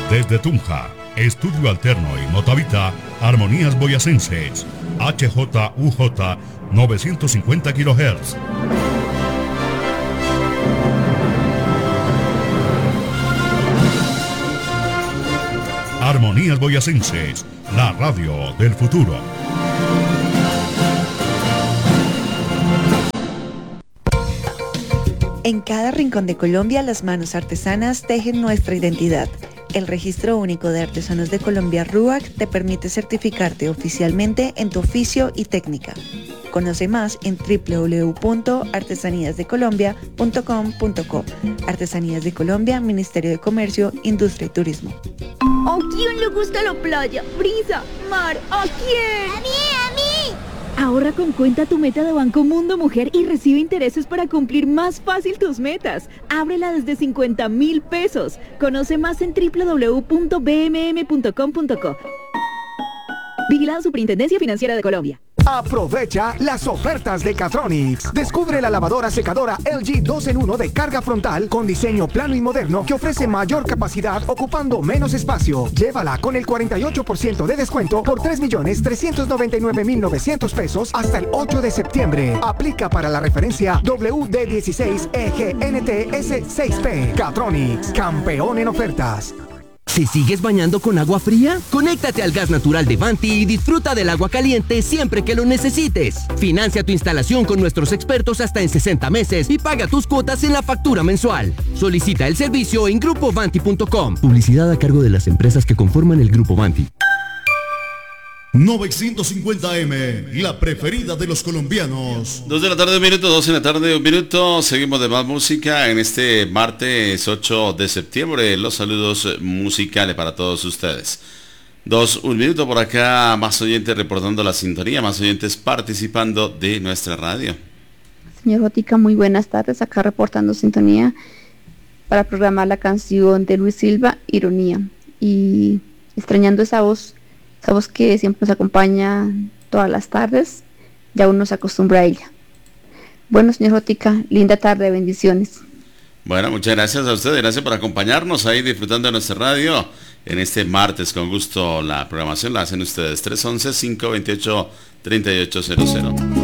Desde Tunja, Estudio Alterno y Motavita, Armonías Boyacenses, HJUJ 950 kHz. Armonías Boyacenses, la radio del futuro. En cada rincón de Colombia, las manos artesanas tejen nuestra identidad. El Registro Único de Artesanos de Colombia, RUAC, te permite certificarte oficialmente en tu oficio y técnica. Conoce más en www.artesaníasdecolombia.com.co. Artesanías de Colombia, Ministerio de Comercio, Industria y Turismo. ¿A quién le gusta la playa, brisa, mar? ¿A quién? ¡A mí, a mí! Ahorra con Cuenta Tu Meta de Banco Mundo Mujer y recibe intereses para cumplir más fácil tus metas. Ábrela desde 50.000 pesos. Conoce más en www.bmm.com.co. Vigilada Superintendencia Financiera de Colombia. Aprovecha las ofertas de Catronics. Descubre la lavadora secadora LG 2 en 1 de carga frontal con diseño plano y moderno que ofrece mayor capacidad ocupando menos espacio. Llévala con el 48% de descuento por 3.399.900 pesos hasta el 8 de septiembre. Aplica para la referencia WD16EGNTS6P. Catronics, campeón en ofertas. ¿Te sigues bañando con agua fría? Conéctate al gas natural de Vanti y disfruta del agua caliente siempre que lo necesites. Financia tu instalación con nuestros expertos hasta en 60 meses y paga tus cuotas en la factura mensual. Solicita el servicio en grupovanti.com. Publicidad a cargo de las empresas que conforman el Grupo Vanti. 950M, la preferida de los colombianos. 2 de la tarde, 1 minuto, 2 de la tarde, 1 minuto. Seguimos de más música en este martes 8 de septiembre. Los saludos musicales para todos ustedes. 1 minuto por acá, más oyentes reportando la sintonía, más oyentes participando de nuestra radio. Señor Jotica, muy buenas tardes. Acá reportando sintonía para programar la canción de Luis Silva, Ironía. Y extrañando esa voz que siempre nos acompaña todas las tardes, ya uno se acostumbra a ella. Bueno, señor Jotica, linda tarde, bendiciones. Bueno, muchas gracias a ustedes, gracias por acompañarnos ahí disfrutando de nuestra radio en este martes. Con gusto la programación la hacen ustedes, 311-528-3800.